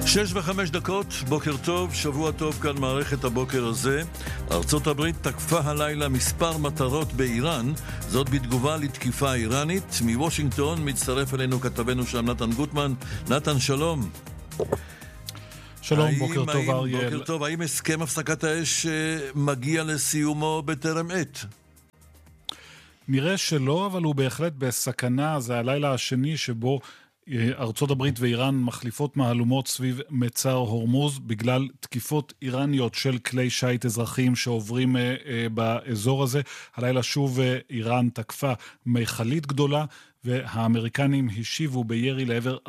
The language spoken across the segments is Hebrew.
6:05, בוקר טוב, שבוע טוב, כאן מערכת הבוקר הזה. ארצות הברית תקפה הלילה מספר מטרות באיראן, זאת בתגובה לתקיפה איראנית. מוושינגטון מצטרף אלינו כתבנו שם נתן גוטמן. נתן, שלום. שלום, בוקר טוב אריאל. בוקר טוב, האם הסכם הפסקת האש מגיע לסיומו בטרם עת? נראה שלא, אבל הוא בהחלט בסכנה. זה הלילה השני שבו ארצות הברית ואיראן מחליפות מהלומות סביב מצר הורמוז בגלל תקיפות איראניות של כלי שיט אזרחיים שעוברים באזור הזה. הלילה שוב איראן תקפה מכלית גדולה, והאמריקנים השיבו בירי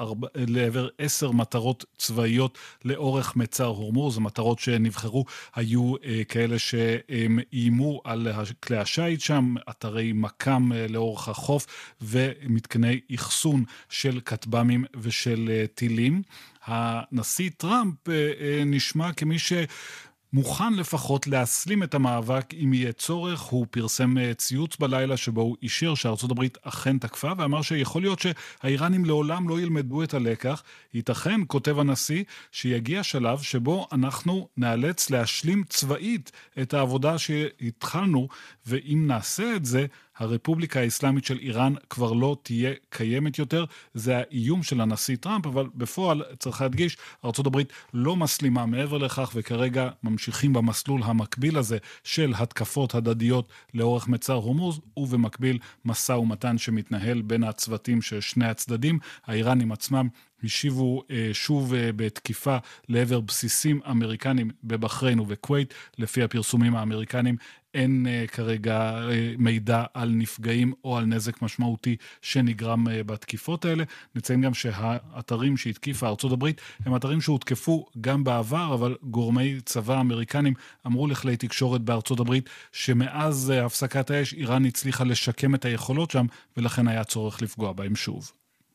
לעבר 10 מטרות צבאיות לאורך מצר הורמוז. המטרות שנבחרו היו כאלה שהם איימו על כלי השיט שם, אתרי מקם לאורך החוף ומתקני אחסון של כטב"מים ושל טילים. הנשיא טראמפ נשמע כמי מוכן לפחות להסלים את המאבק אם יהיה צורך. הוא פרסם ציוץ בלילה שבו הוא אישר שארצות הברית אכן תקפה, ואמר שיכול להיות שהאיראנים לעולם לא ילמדו את הלקח. ייתכן, כותב הנשיא, שיגיע שלב שבו אנחנו נאלץ להשלים צבאית את העבודה שהתחלנו, ואם נעשה את זה, הרפובליקה האסלאמית של איראן כבר לא תהיה קיימת יותר. זה האיום של הנשיא טראמפ, אבל בפועל צריך להדגיש, ארצות הברית לא מסלימה מעבר לכך, וכרגע ממשיכים במסלול המקביל הזה של התקפות הדדיות לאורך מצר הורמוז, ובמקביל משא ומתן שמתנהל בין הצוותים של שני הצדדים. האיראנים עצמם השיבו שוב בתקיפה לעבר בסיסים אמריקנים בבחריין ובכווית. לפי הפרסומים האמריקנים אין כרגע מידע על נפגעים או על נזק משמעותי שנגרם בתקיפות האלה. נציין גם שהאתרים שהתקיפה ארצות הברית הם אתרים שהותקפו גם בעבר, אבל גורמי צבא אמריקנים אמרו לכלי תקשורת בארצות הברית שמאז הפסקת האש איראן הצליחה לשקם את היכולות שם, ולכן היה צורך לפגוע בהם שוב.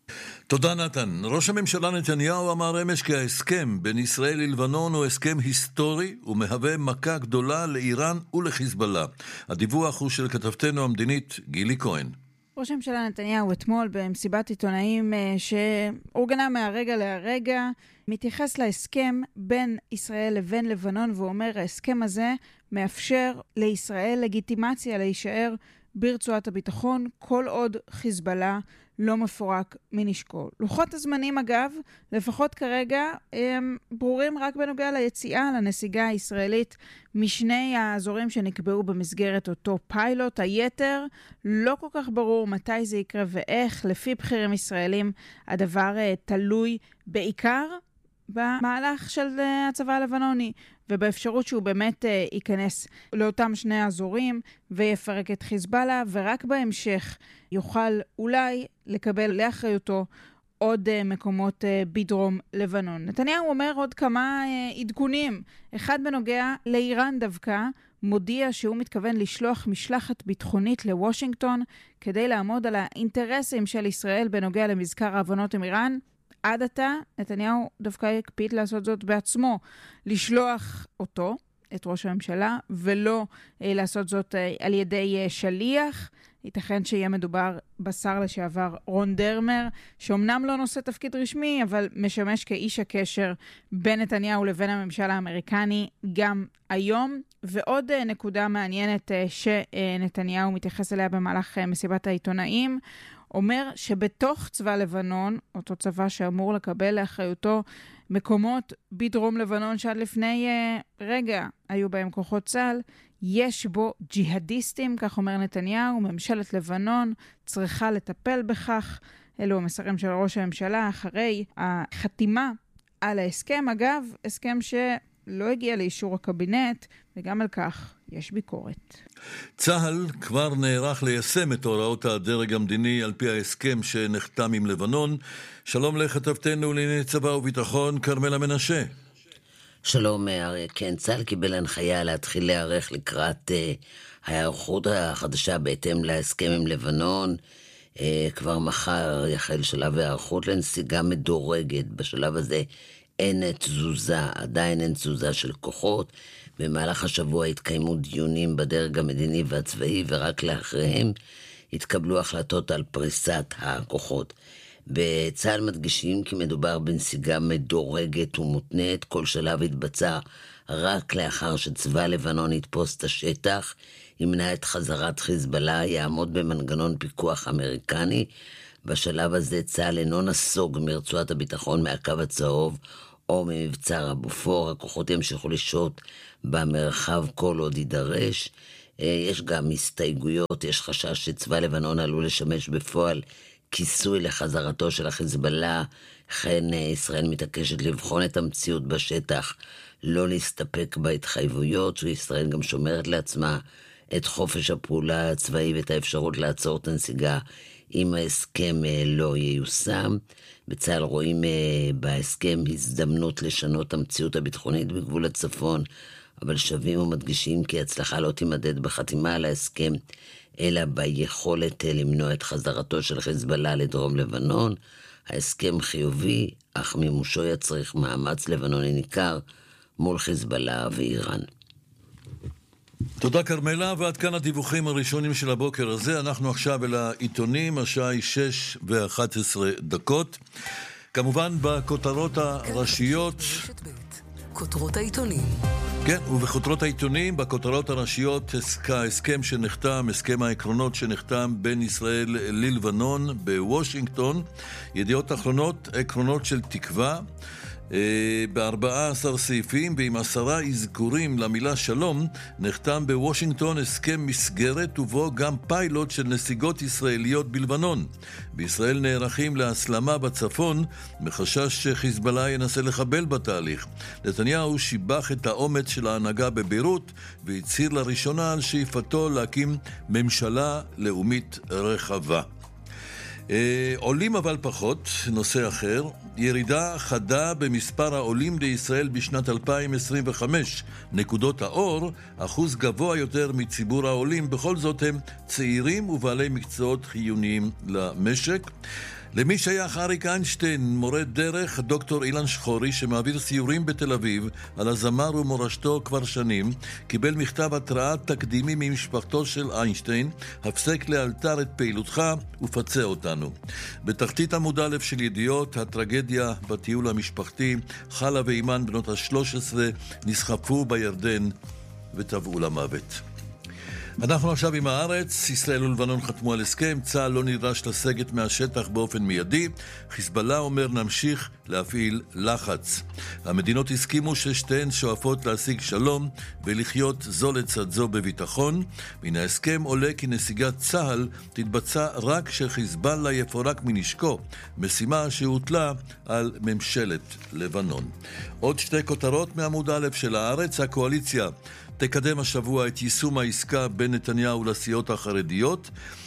תודה נתן. ראש הממשלה נתניהו אמר אמש כי ההסכם בין ישראל ללבנון הוא הסכם היסטורי ומהווה מכה גדולה לאיראן ולחיזבאללה. הדיווח הוא של כתבתנו המדינית גילי כהן. ראש הממשלה נתניהו אתמול במסיבת עיתונאים שאורגנה מהרגע להרגע מתייחס להסכם בין ישראל לבין לבנון, ואומר ההסכם הזה מאפשר לישראל לגיטימציה להישאר ברצועת הביטחון כל עוד חיזבאללה לא מפורק מנשקו. לוחות הזמנים אגב, לפחות כרגע, הם ברורים רק בנוגע ליציאה לנסיגה הישראלית משני האזורים שנקבעו במסגרת אותו פיילוט. היתר לא כל כך ברור מתי זה יקרה ואיך. לפי בכירים ישראלים הדבר תלוי בעיקר במהלך של הצבא הלבנוני, ובאפשרות שהוא באמת ייכנס לאותם שני האזורים ויפרק את חיזבאללה, ורק בהמשך יוכל אולי לקבל לאחריותו עוד מקומות בדרום לבנון. נתניהו אומר עוד כמה עדכונים. אחד בנוגע לאיראן דווקא, מודיע שהוא מתכוון לשלוח משלחת ביטחונית לוושינגטון כדי לעמוד על האינטרסים של ישראל בנוגע למזכר ההבנות עם איראן. עד עתה, נתניהו דווקא הקפיד לעשות זאת בעצמו, לשלוח אותו, את ראש הממשלה, ולא לעשות זאת על ידי שליח. ייתכן שיהיה מדובר בשר לשעבר רון דרמר, שאומנם לא נושא תפקיד רשמי, אבל משמש כאיש הקשר בין נתניהו לבין הממשל האמריקני גם היום. ועוד נקודה מעניינת שנתניהו מתייחס אליה במהלך מסיבת העיתונאים, אומר שבתוך צבא לבנון, אותו צבא שאמור לקבל לאחריותו מקומות בדרום לבנון שעד לפני רגע היו בהם כוחות צה"ל, יש בו ג'יהדיסטים, כך אומר נתניהו. ממשלת לבנון צריכה לטפל בכך. אלו המסרים של ראש הממשלה אחרי החתימה על ההסכם. אגב, הסכם שלא הגיע לאישור הקבינט, וגם על כך יש ביקורת. צה"ל כבר נערך ליישם את הוראות הדרג המדיני על פי ההסכם שנחתם עם לבנון. שלום לכתבתנו לענייני צבא וביטחון כרמלה מנשה. שלום אריה. כן, צה"ל קיבל הנחיה להתחיל להיערך לקראת ההיערכות החדשה בהתאם להסכם עם לבנון. כבר מחר יחל שלב ההיערכות לנסיגה מדורגת. בשלב הזה אין תזוזה, עדיין אין תזוזה של כוחות. במהלך השבוע התקיימו דיונים בדרג המדיני והצבאי, ורק לאחריהם התקבלו החלטות על פריסת הכוחות. בצה"ל מדגישים כי מדובר בנסיגה מדורגת ומותנית, כל שלב יתבצע רק לאחר שצבא לבנון יתפוס את השטח, ימנע את חזרת חיזבאללה, יעמוד במנגנון פיקוח אמריקני. בשלב הזה צה"ל אינו נסוג מרצועת הביטחון מהקו הצהוב או ממבצר הבופור, הכוחות ימשיכו לשהות במרחב כל עוד יידרש. יש גם הסתייגויות, יש חשש שצבא לבנון עלול לשמש בפועל כיסוי לחזרתו של החיזבאללה, לכן ישראל מתעקשת לבחון את המציאות בשטח, לא להסתפק בהתחייבויות, שישראל גם שומרת לעצמה את חופש הפעולה הצבאי ואת האפשרות לעצור את הנסיגה אם ההסכם לא ייושם. בצה"ל רואים בהסכם הזדמנות לשנות את המציאות הביטחונית בגבול הצפון, אבל שווים ומדגישים כי הצלחה לא תימדד בחתימה על ההסכם, אלא ביכולת למנוע את חזרתו של חיזבאללה לדרום לבנון. ההסכם חיובי, אך מימושו יצריך מאמץ לבנוני ניכר מול חיזבאללה ואיראן. תודה קרמלה, ועד כאן הדיווחים הראשונים של הבוקר הזה. אנחנו עכשיו אל העיתונים, השעה היא 6:11. כמובן בכותרות הראשיות, כותרות העיתונים. כן, ובכותרות העיתונים, בכותרות הראשיות, ההסכם שנחתם, הסכם העקרונות שנחתם בין ישראל ללבנון בוושינגטון. ידיעות אחרונות, עקרונות של תקווה, ב14 סעיפים ועם 10 אזכורים למילה שלום, נחתם בוושינגטון הסכם מסגרת ובו גם פיילוט של נסיגות ישראליות בלבנון. בישראל נערכים להסלמה בצפון מחשש שחיזבאללה ינסה לחבל בתהליך. נתניהו שיבח את האומץ של ההנהגה בביירות והצהיר לראשונה על שאיפתו להקים ממשלה לאומית רחבה. עולים אבל פחות, נושא אחר, ירידה חדה במספר העולים לישראל בשנת 2025. נקודות האור, אחוז גבוה יותר מציבור העולים, בכל זאת הם צעירים ובעלי מקצועות חיוניים למשק. למי שייך אריק איינשטיין, מורה דרך דוקטור אילן שחורי שמעביר סיורים בתל אביב על הזמר ומורשתו כבר שנים, קיבל מכתב התראה תקדימי ממשפחתו של איינשטיין, הפסק לאלתר את פעילותך ופצע אותנו. בתחתית עמוד א' של ידיעות, הטרגדיה בטיול המשפחתי, חלה ואימן בנות ה-13 נסחפו בירדן וטבעו למוות. אנחנו עכשיו עם הארץ. ישראל ולבנון חתמו על הסכם, צה"ל לא נדרש לסגת מהשטח באופן מיידי, חיזבאללה אומר נמשיך להפעיל לחץ. המדינות הסכימו ששתיהן שואפות להשיג שלום ולחיות זו לצד זו בביטחון. מן ההסכם עולה כי נסיגת צה"ל תתבצע רק כשחיזבאללה יפורק מנשקו, משימה שהוטלה על ממשלת לבנון. עוד שתי כותרות מעמוד א' של הארץ. הקואליציה תקדם השבוע את יישום העסקה בין נתניהו לסיעות החרדיות,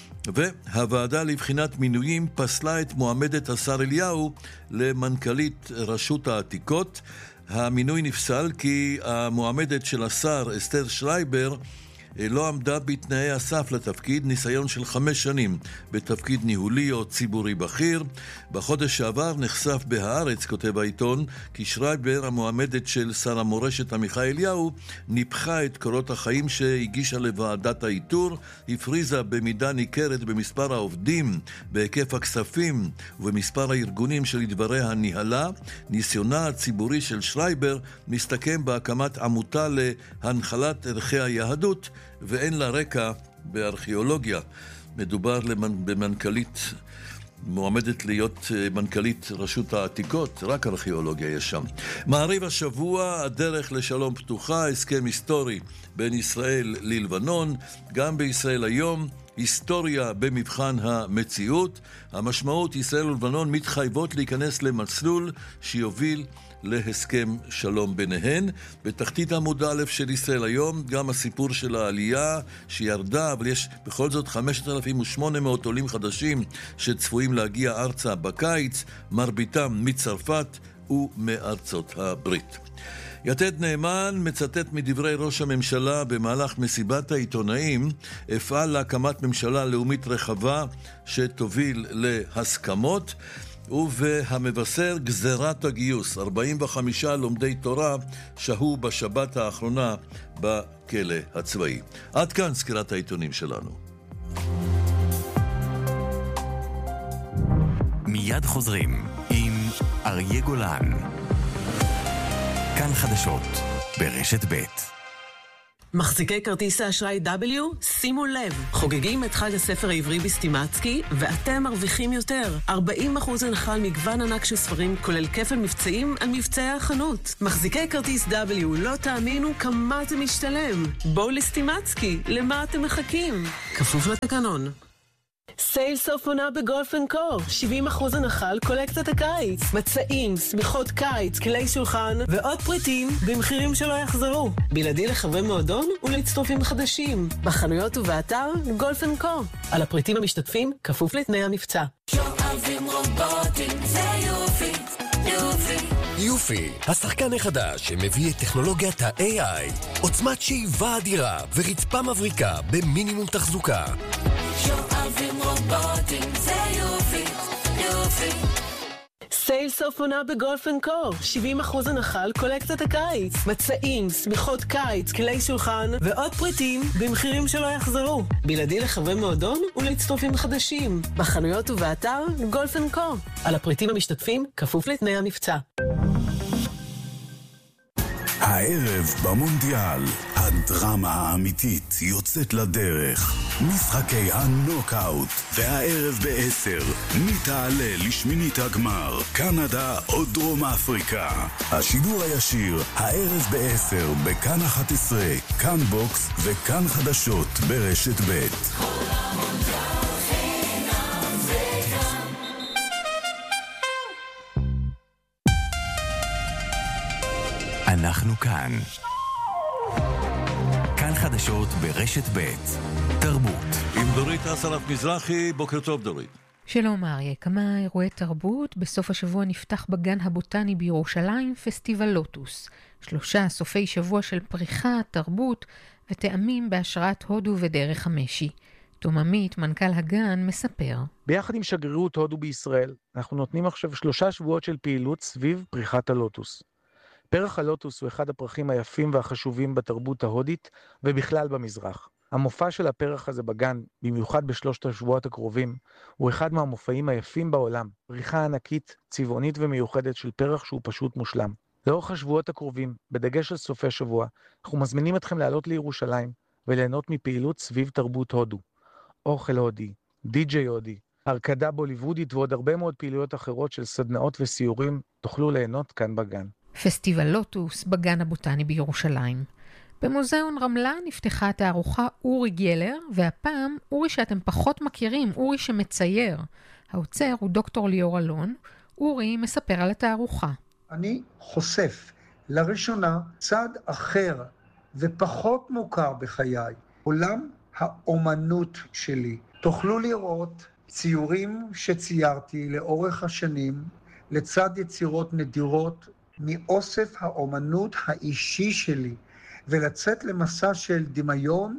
והוועדה לבחינת מינויים פסלה את מועמדת השר אליהו למנכ"לית רשות העתיקות. המינוי נפסל כי המועמדת של השר אסתר שרייבר לא עמדה בתנאי הסף לתפקיד, ניסיון של 5 שנים בתפקיד ניהולי או ציבורי בכיר. בחודש שעבר נחשף בהארץ, כותב העיתון, כי שרייבר, המועמדת של שר המורשת עמיחי אליהו, ניפחה את קורות החיים שהגישה לוועדת האיתור, הפריזה במידה ניכרת במספר העובדים, בהיקף הכספים ובמספר הארגונים שלדבריה ניהלה. ניסיונה הציבורי של שרייבר מסתכם בהקמת עמותה להנחלת ערכי היהדות, ואין לה רקע בארכיאולוגיה. מדובר במנכ"לית, מועמדת להיות מנכ"לית רשות העתיקות, רק ארכיאולוגיה יש שם. מעריב השבוע, הדרך לשלום פתוחה, הסכם היסטורי בין ישראל ללבנון. גם בישראל היום, היסטוריה במבחן המציאות. המשמעות, ישראל ולבנון מתחייבות להיכנס למסלול שיוביל להסכם שלום ביניהן. בתחתית עמוד א' של ישראל היום, גם הסיפור של העלייה שירדה, אבל יש בכל זאת 5,800 עולים חדשים שצפויים להגיע ארצה בקיץ, מרביתם מצרפת ומארצות הברית. יתד נאמן מצטט מדברי ראש הממשלה במהלך מסיבת העיתונאים, אפעל להקמת ממשלה לאומית רחבה שתוביל להסכמות, והמבשר גזרת הגיוס. 45 לומדי תורה שהו בשבת האחרונה בכלא הצבאי. עד כאן סקירת העיתונים שלנו. מיד חוזרים עם אריה גולן. כאן חדשות ברשת ב'. מחזיקי כרטיס האשראי W, שימו לב, חוגגים את חג הספר העברי בסטימצקי, ואתם מרוויחים יותר. 40% הנחה על מגוון ענק של ספרים, כולל כפל מבצעים על מבצעי החנות. מחזיקי כרטיס W, לא תאמינו כמה זה משתלם. בואו לסטימצקי, למה אתם מחכים? כפוף לתקנון. סייל סוף עונה בגולף אנד קו, 70% הנחה על קולקציית הקיץ, מצעים, סמיכות קיץ, כלי שולחן ועוד פריטים במחירים שלא יחזרו. בלעדי לחברי מועדון ולהצטרפים חדשים, בחנויות ובאתר גולף אנד קו. על הפריטים המשתתפים כפוף לתנאי המבצע. שואבים רובוטים, זה יופי, יופי. יופי, השחקן החדש שמביא את טכנולוגיית ה-AI, עוצמת שאיבה אדירה ורצפה מבריקה במינימום תחזוקה. שואבים רובוטים, זה יופי, יופי. סייל סוף עונה בגולף אנד קו, 70% הנחה על קולקציית הקיץ, מצעים, סמיכות קיץ, כלי שולחן ועוד פריטים במחירים שלא יחזרו. בלעדי לחברי מועדון ולהצטרפים חדשים, בחנויות ובאתר גולף אנד קו. על הפריטים המשתתפים כפוף לתנאי המבצע. הערב במונדיאל, הדרמה האמיתית יוצאת לדרך. משחקי הנוקאוט, והערב ב-10, מי תעלה לשמינית הגמר, קנדה או דרום אפריקה. השידור הישיר, הערב ב-10, בכאן 11, כאן בוקס וכאן חדשות ברשת ב'. אנחנו כאן. כאן חדשות ברשת ב' תרבות. עם דורית אסרף מזרחי, בוקר טוב דורית. שלום אריה, כמה אירועי תרבות. בסוף השבוע נפתח בגן הבוטני בירושלים פסטיבל לוטוס. 3 סופי שבוע של פריחה, תרבות וטעמים בהשראת הודו ודרך המשי. תום עמית, מנכ"ל הגן, מספר. ביחד עם שגרירות הודו בישראל, אנחנו נותנים עכשיו 3 שבועות של פעילות סביב פריחת הלוטוס. פרח הלוטוס הוא אחד הפרחים היפים והחשובים בתרבות ההודית ובכלל במזרח. המופע של הפרח הזה בגן, במיוחד ב3 השבועות הקרובים, הוא אחד מהמופעים היפים בעולם. פריחה ענקית, צבעונית ומיוחדת של פרח שהוא פשוט מושלם. לאורך השבועות הקרובים, בדגש על סופי שבוע, אנחנו מזמינים אתכם לעלות לירושלים וליהנות מפעילות סביב תרבות הודו. אוכל הודי, די-ג'יי הודי, הרקדה בוליוודית ועוד הרבה מאוד פעילויות אחרות של סדנאות וסיורים תוכלו ליהנות כאן בגן. פסטיבל לוטוס בגן הבוטני בירושלים. במוזיאון רמלה נפתחה התערוכה אורי גלר, והפעם אורי שאתם פחות מכירים, אורי שמצייר. האוצר הוא דוקטור ליאור אלון. אורי מספר על התערוכה. אני חושף לראשונה צד אחר ופחות מוכר בחיי, עולם האומנות שלי. תוכלו לראות ציורים שציירתי לאורך השנים, לצד יצירות נדירות מאוסף האומנות האישי שלי, ולצאת למסע של דמיון,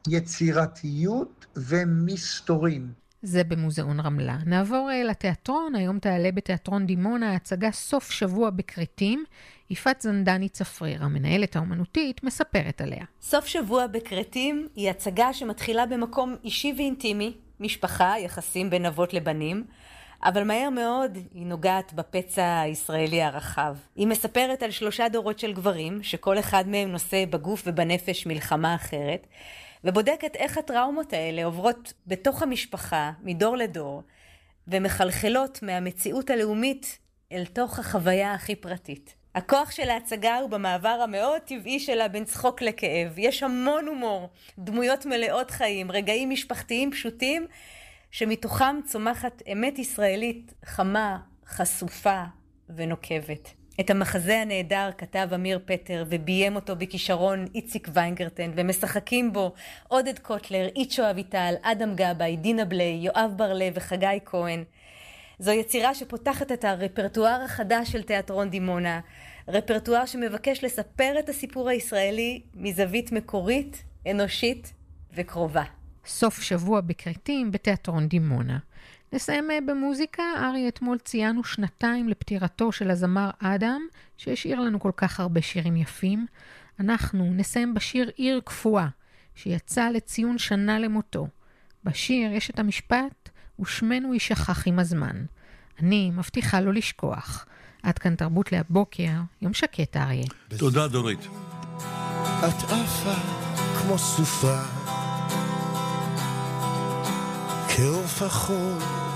יצירתיות ומסתורין. זה במוזיאון רמלה. נעבור לתיאטרון. היום תעלה בתיאטרון דימונה ההצגה סוף שבוע בקריטים. יפעת זנדני צפריר, המנהלת האומנותית, מספרת עליה. סוף שבוע בקריטים היא הצגה שמתחילה במקום אישי ואינטימי, משפחה, יחסים בין אבות לבנים, אבל מהר מאוד היא נוגעת בפצע הישראלי הרחב. היא מספרת על 3 דורות של גברים, שכל אחד מהם נושא בגוף ובנפש מלחמה אחרת, ובודקת איך הטראומות האלה עוברות בתוך המשפחה, מדור לדור, ומחלחלות מהמציאות הלאומית אל תוך החוויה הכי פרטית. הכוח של ההצגה הוא במעבר המאוד טבעי שלה בין צחוק לכאב. יש המון הומור, דמויות מלאות חיים, רגעים משפחתיים פשוטים, שמתוכם צומחת אמת ישראלית חמה, חשופה ונוקבת. את המחזה הנהדר כתב אמיר פטר וביים אותו בכישרון איציק ויינגרטן, ומשחקים בו עודד קוטלר, איצ'ו אביטל, אדם גבאי, דינה בלי, יואב ברלב וחגי כהן. זו יצירה שפותחת את הרפרטואר החדש של תיאטרון דימונה, רפרטואר שמבקש לספר את הסיפור הישראלי מזווית מקורית, אנושית וקרובה. סוף שבוע בקריטים בתיאטרון דימונה. נסיים במוזיקה. ארי, אתמול ציינו 2 לפטירתו של הזמר אדם, שהשאיר לנו כל כך הרבה שירים יפים. אנחנו נסיים בשיר עיר קפואה, שיצא לציון שנה למותו. בשיר יש את המשפט, ושמנו יישכח עם הזמן. אני מבטיחה לא לשכוח. עד כאן תרבות להבוקר, יום שקט אריה. תודה דורית. את עפה כמו סופה, כעוף החול